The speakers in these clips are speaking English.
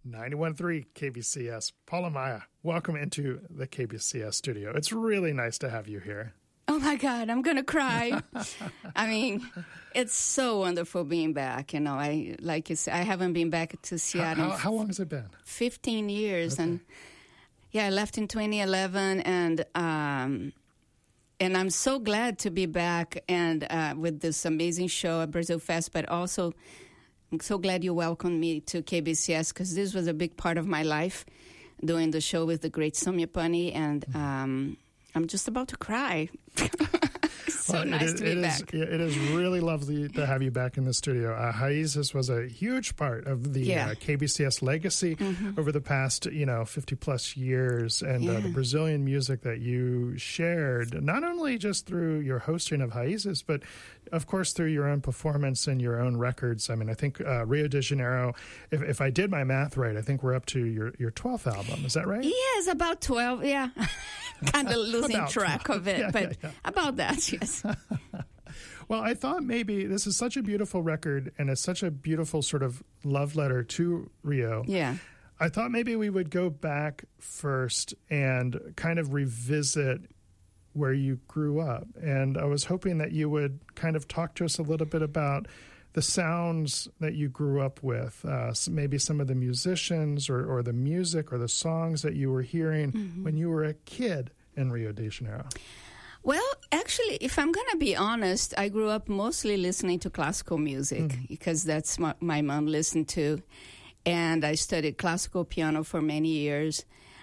91.3 KBCS. Paula Maya, welcome into the KBCS studio. It's really nice to have you here. Oh my God, I'm going to cry. I mean, it's so wonderful being back. You know, like you said, I haven't been back to Seattle. How long has it been? 15 years. Okay. And yeah, I left in 2011 and I'm so glad to be back and with this amazing show at Brazil Fest, but also I'm so glad you welcomed me to KBCS because this was a big part of my life, doing the show with the great Soumya Pani, and I'm just about to cry. So nice to be back. It is really lovely to have you back in the studio. Raízes was a huge part of the KBCS legacy over the past, 50-plus years, and the Brazilian music that you shared, not only just through your hosting of Raízes, but, of course, through your own performance and your own records. I mean, I think Rio de Janeiro, if I did my math right, I think we're up to your 12th album. Is that right? Yes, about 12, yeah. Kind of losing track of it, but about that, yes. Well, I thought maybe this is such a beautiful record, and it's such a beautiful sort of love letter to Rio. Yeah. I thought maybe we would go back first and kind of revisit where you grew up. And I was hoping that you would kind of talk to us a little bit about the sounds that you grew up with, maybe some of the musicians or the music or the songs that you were hearing when you were a kid in Rio de Janeiro. Well, actually, if I'm going to be honest, I grew up mostly listening to classical music because that's what my mom listened to. And I studied classical piano for many years.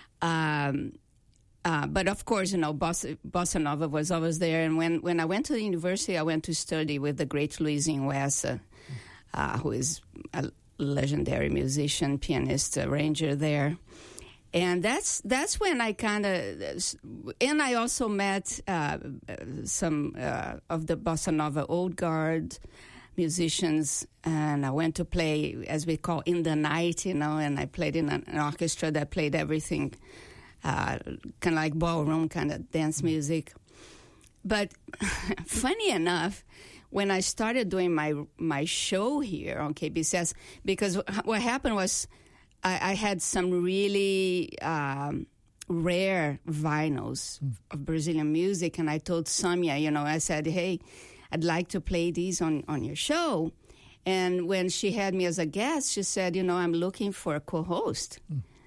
But of course, Bossa Nova was always there. And when I went to the university, I went to study with the great Luiz Inhuesa, who is a legendary musician, pianist, arranger there. And that's when I kind of, and I also met some of the Bossa Nova old guard musicians, and I went to play, as we call, in the night, and I played in an orchestra that played everything, kind of like ballroom kind of dance music. But funny enough, when I started doing my show here on KBCS, because what happened was I had some really rare vinyls of Brazilian music, and I told Soumya, I said, hey, I'd like to play these on your show. And when she had me as a guest, she said, I'm looking for a co-host.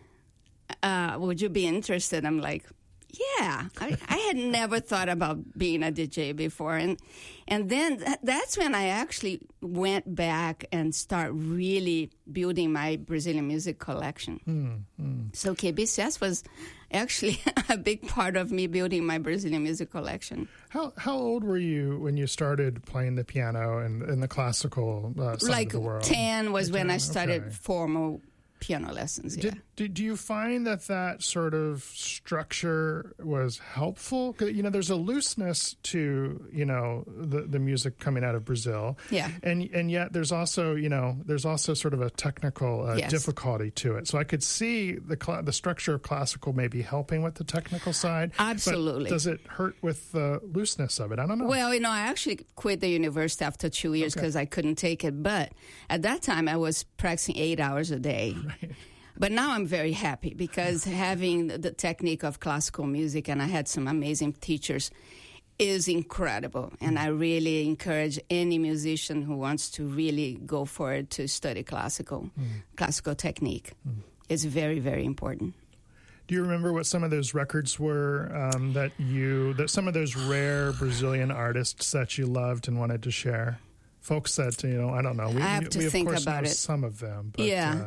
Would you be interested? I'm like, yeah. I had never thought about being a DJ before. And then that's when I actually went back and start really building my Brazilian music collection. So KBCS was actually a big part of me building my Brazilian music collection. How old were you when you started playing the piano and in the classical side of the world? 10 was when I started formal piano lessons, yeah. Do you find that sort of structure was helpful? There's a looseness to, the music coming out of Brazil. Yeah. And yet there's also, sort of a technical difficulty to it. So I could see the structure of classical maybe helping with the technical side. Absolutely. But does it hurt with the looseness of it? I don't know. Well, I actually quit the university after 2 years because I couldn't take it. But at that time, I was practicing 8 hours a day. Right. But now I'm very happy because having the technique of classical music, and I had some amazing teachers, is incredible. And I really encourage any musician who wants to really go for it to study classical technique. It's very, very important. Do you remember what some of those records were that some of those rare Brazilian artists that you loved and wanted to share? Folks that, I don't know. I have to think about it. Some of them. But, yeah.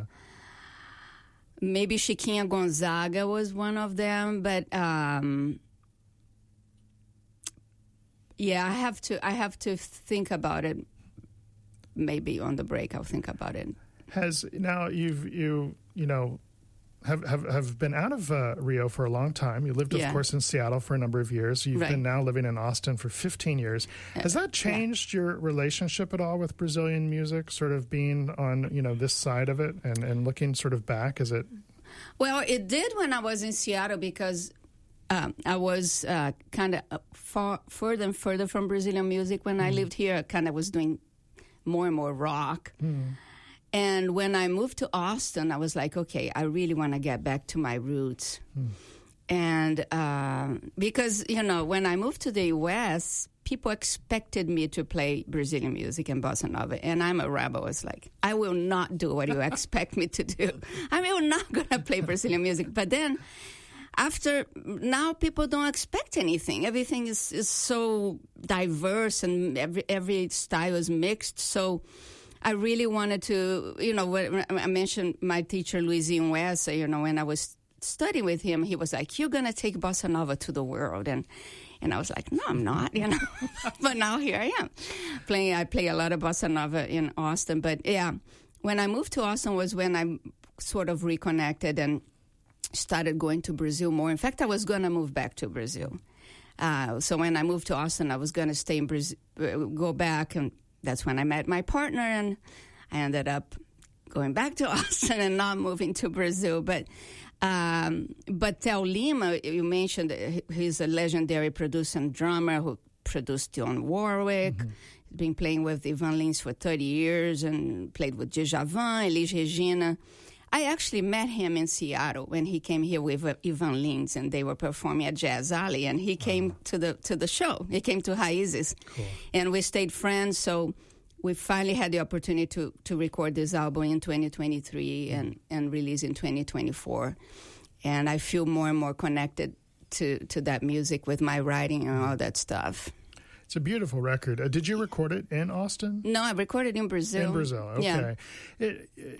Maybe Chiquinha Gonzaga was one of them, but I have to think about it. Maybe on the break, I'll think about it. Now you have been out of Rio for a long time. You lived, of course, in Seattle for a number of years. You've been now living in Austin for 15 years. Has that changed your relationship at all with Brazilian music, sort of being on, this side of it and looking sort of back? Is it? Well, it did when I was in Seattle because I was kind of further and further from Brazilian music. When I lived here, I kind of was doing more and more rock. And when I moved to Austin, I was like, okay, I really want to get back to my roots. And because, when I moved to the U.S., people expected me to play Brazilian music and bossa nova. And I'm a rebel. It's like, I will not do what you expect me to do. I'm not going to play Brazilian music. But then now people don't expect anything. Everything is so diverse and every style is mixed. So I really wanted to, when I mentioned my teacher, Luizinho Wessa, when I was studying with him, he was like, you're going to take bossa nova to the world. And I was like, no, I'm not, But now here I am. I play a lot of bossa nova in Austin. But, yeah, when I moved to Austin was when I sort of reconnected and started going to Brazil more. In fact, I was going to move back to Brazil. So when I moved to Austin, I was going to stay in Brazil, go back, and that's when I met my partner, and I ended up going back to Austin and not moving to Brazil. But Theo Lima, you mentioned, he's a legendary producer and drummer who produced Dionne Warwick. He's been playing with Ivan Lins for 30 years and played with Djavan, Elis Regina. I actually met him in Seattle when he came here with Ivan Lins, and they were performing at Jazz Alley, and he came to the show. He came to Raízes, and we stayed friends. So we finally had the opportunity to record this album in 2023 and release in 2024. And I feel more and more connected to that music with my writing and all that stuff. It's a beautiful record. Did you record it in Austin? No, I recorded in Brazil. In Brazil, okay. Yeah.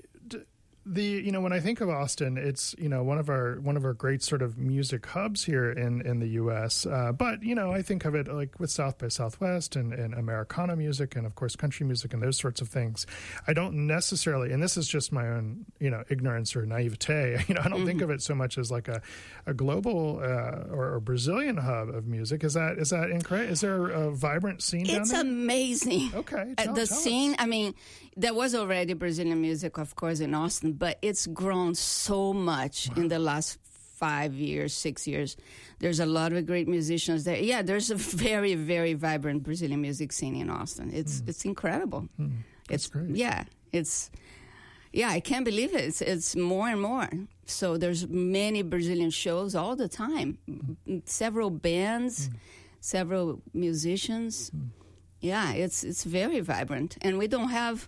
When I think of Austin, it's one of our great sort of music hubs here in the U.S. But I think of it like with South by Southwest and Americana music and of course country music and those sorts of things. I don't necessarily, and this is just my own ignorance or naivete. I don't think of it so much as like a global or Brazilian hub of music. Is that incorrect? Is there a vibrant scene down there? It's amazing. Okay, the scene. I mean, there was already Brazilian music, of course, in Austin, but it's grown so much in the last 5 years, 6 years. There's a lot of great musicians there. Yeah, there's a very, very vibrant Brazilian music scene in Austin. It's incredible. That's great. Yeah, I can't believe it. It's more and more. So there's many Brazilian shows all the time. Several bands, several musicians. Yeah, it's very vibrant, and we don't have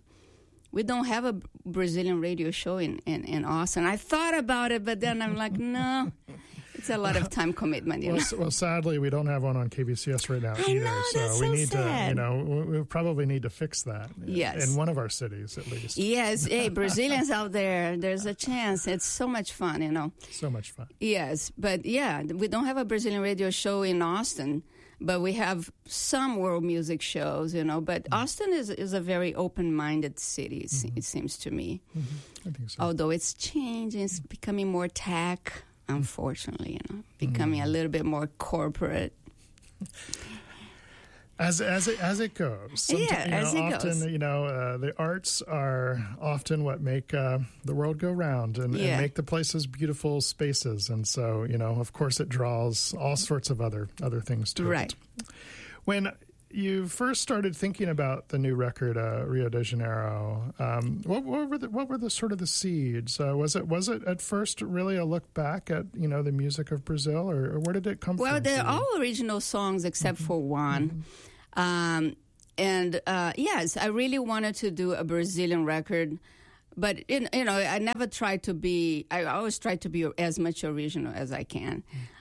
a Brazilian radio show in Austin. I thought about it, but then I'm like, no, it's a lot of time commitment. Well, sadly, we don't have one on KBCS right now either. Know, so we need sad. we probably need to fix that. Yes. In one of our cities, at least. Yes. Hey, Brazilians out there, there's a chance. It's so much fun, So much fun. Yes. But, yeah, we don't have a Brazilian radio show in Austin. But we have some world music shows, But Austin is a very open-minded city, it seems to me. I think so. Although it's changing, it's becoming more tech, unfortunately, becoming a little bit more corporate. As it goes. As it often, goes. The arts are often what make the world go round and make the places beautiful spaces. And so, of course, it draws all sorts of other things to it. When you first started thinking about the new record, Rio de Janeiro, what were the sort of the seeds? Was it at first really a look back at the music of Brazil, or where did it come from? Well, they're all original songs except for one. Yes, I really wanted to do a Brazilian record, but I never tried to be. I always try to be as much original as I can.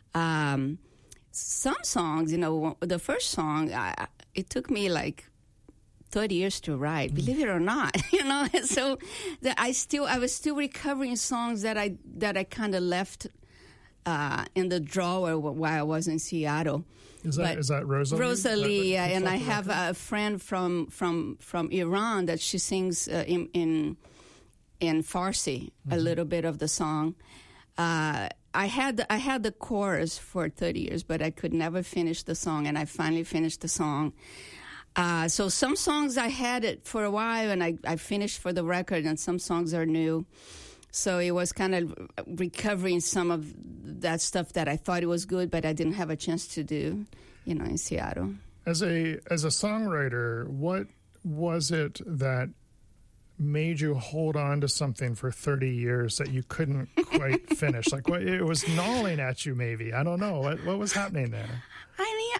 Some songs, the first song, it took me like 30 years to write, believe it or not, So I was still recovering songs that I kind of left in the drawer while I was in Seattle. Is that Rosalie? Rosalie, yeah, and I have a friend from Iran that she sings in Farsi a little bit of the song. I had the chorus for 30 years, but I could never finish the song, and I finally finished the song. So some songs I had it for a while, and I finished for the record, and some songs are new. So it was kind of recovering some of that stuff that I thought it was good, but I didn't have a chance to do, in Seattle. As a songwriter, what was it that made you hold on to something for 30 years that you couldn't quite finish? Like, what, it was gnawing at you, maybe. I don't know. What was happening there? I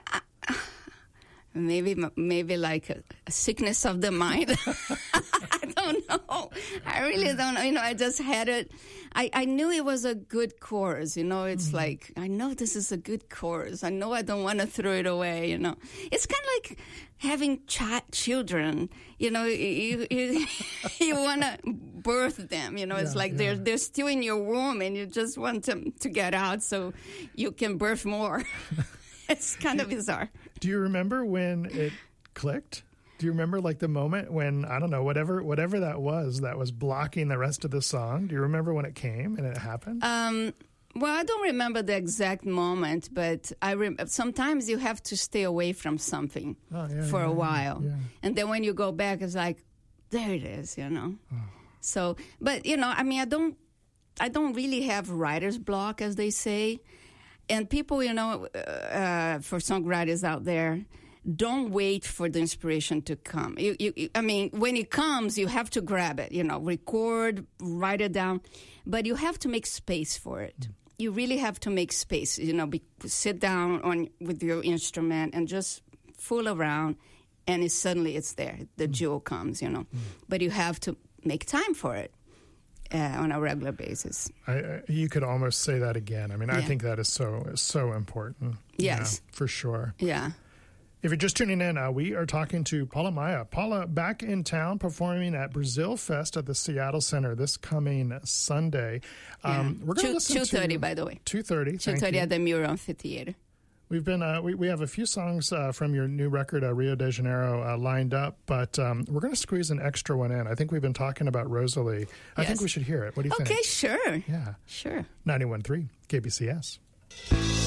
mean, maybe like a sickness of the mind. I don't know. I really don't know. You know, I just had it. I knew it was a good course. You know, it's like, I know this is a good course. I know I don't want to throw it away, you know. It's kind of like having children. You know, you want to birth them. You know, it's like they're still in your womb and you just want them to get out so you can birth more. It's kind of bizarre. Do you remember when it clicked? Do you remember like the moment when, I don't know, whatever that was blocking the rest of the song? Do you remember when it came and it happened? Well, I don't remember the exact moment, but sometimes you have to stay away from something for a while. Yeah. And then when you go back, it's like, there it is, you know. Oh. So, but, you know, I mean, I don't really have writer's block, as they say. And people, you know, for songwriters out there, don't wait for the inspiration to come. I mean, when it comes, you have to grab it, you know, record, write it down. But you have to make space for it. You really have to make space, you know, sit down with your instrument and just fool around, and suddenly it's there. The jewel comes, you know. But you have to make time for it. On a regular basis. You could almost say that again. I mean, I think that is so important. Yes. Yeah, for sure. Yeah. If you're just tuning in, we are talking to Paula Maia. Paula back in town performing at Brazil Fest at the Seattle Center this coming Sunday. We're going to listen 2:30, by the way. 2:30. 2:30 at the Mural Amphitheater. We've been we have a few songs from your new record, Rio de Janeiro, lined up, but we're going to squeeze an extra one in. I think we've been talking about Rosalie. I think we should hear it. What do you think? Okay, sure. Yeah. Sure. 91.3 KBCS.